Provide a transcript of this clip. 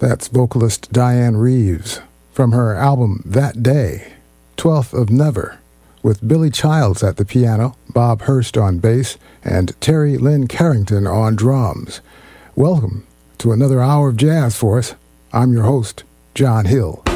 That's vocalist Diane Reeves from her album That Day, 12th of Never, with Billy Childs at the piano, Bob Hurst on bass, and Terry Lynn Carrington on drums. Welcome to another hour of jazz for us. I'm your host, John Hill.